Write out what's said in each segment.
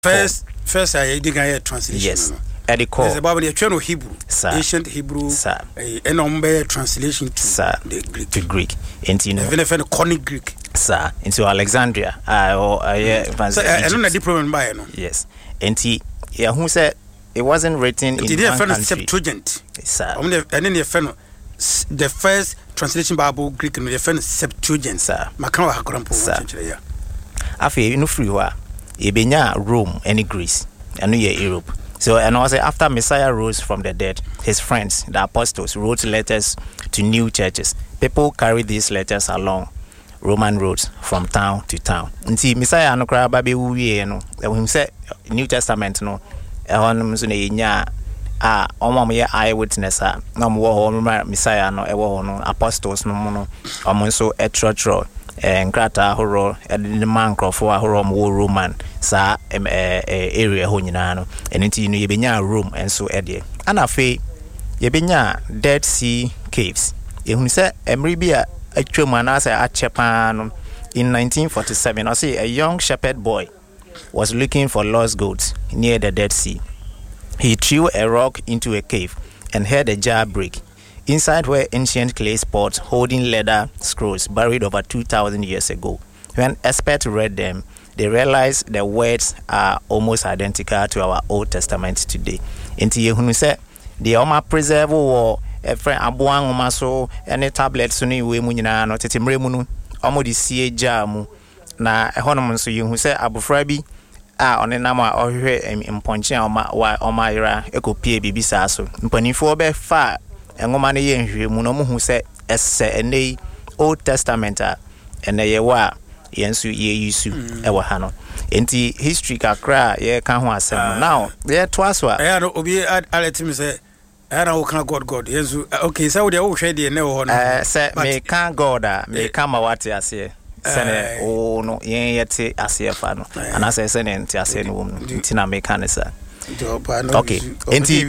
First I dig a translation. Yes. At the core. There's a Bible Hebrew, ancient Hebrew, a translation to the Greek. To Greek. And you know, even conic Greek. Sir, into Alexandria. I don't know the problem by no. Yes. And who said it wasn't written in one country. Septuagint. Sir. And then the first translation Bible Greek and the first Septuagint. Sir. Makawa hakorampo. Sir. Afi no free wa. Ebenya Rome and Greece. And Europe. So, and also after Messiah rose from the dead, his friends, the apostles, wrote letters to new churches. People carried these letters along Roman roads from town to town. Until Messiah no cry baby no, when said New Testament no, eyewitness no more Messiah no, apostles no so etro and Grata horror and the man for horror Roman sa area honino and into Yebenya room and so eddie. And I fay Yebenya Dead Sea Caves. You said Emribia a Chumanasa at Japan in 1947. I say a young shepherd boy was looking for lost goats near the Dead Sea. He threw a rock into a cave and heard a jar break. Inside were ancient clay pots holding leather scrolls buried over 2,000 years ago. When experts read them, they realized the words are almost identical to our Old Testament today. Inti Yehunu said, the Oma preserve war, a friend Abuang Omaso, and a tablet Suni Wemunina, not at Mremunu, Omo di Sie Jamu, na a honomansu who said Abu Frabi, on a nama or here in Poncha or Myra, Eco P. Bibisaso, Mpanifor be far. And woman Munomu who said a Old Testament and a yewa yensu ye yusu ewahano. Enti history kakra ye kan ho asem now ye twice wa I no obi aletim say I don't can God yensu okay so we dey hwe dey na wo no say me kan God me kan ma wate ase sene o no yen yete ase fa no ana say sene enti ase no wom enti na me kan sa. Okay. Okay.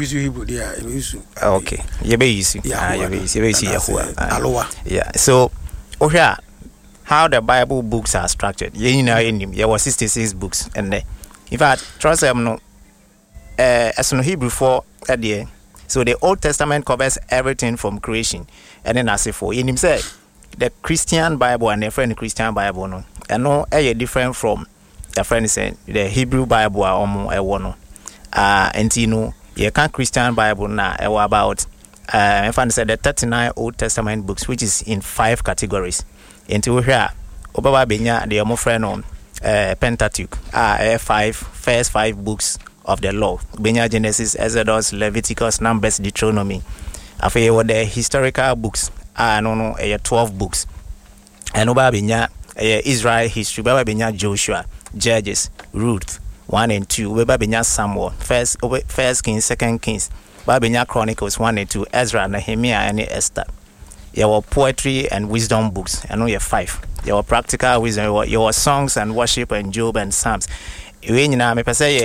Yeah. So, how the Bible books are structured. There were 66 books, and in fact, trust them no. As no Hebrew 4 at the end. So the Old Testament covers everything from creation, and then as for in himself, the Christian Bible and the friend Christian Bible no, and no, different from the friend saying the Hebrew Bible are almost and you know, you can't Christian Bible now about if I said the 39 Old Testament books, which is in 5 categories. Into here, Obaba Benya, the Omo friend on Pentateuch, first 5 books of the law. Benya Genesis, Exodus, Leviticus, Numbers, Deuteronomy. After what the historical books, 12 books. And Obaba Benya Israel history, Baba Benya Joshua, Judges, Ruth. 1 and 2, Weba Benya Samuel, First Kings, 2 Kings, Babenya Chronicles 1 and 2, Ezra, Nehemiah, and Esther. Your poetry and wisdom books, and only 5. Your practical wisdom, your songs and worship and Job and Psalms. When you know, me say,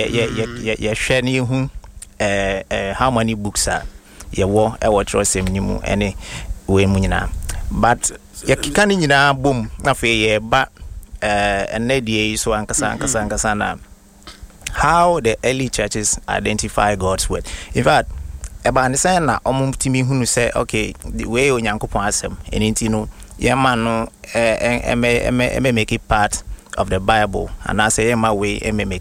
how many books are your war, our trust him, any way munina. But you can't boom, nothing, but and Nadia so Ankasana. How the early churches identify God's word. In fact, about the saying na omumtimi who say, okay, the way Onyankopon asem, and intino, man no make it part of the Bible, and I say my way make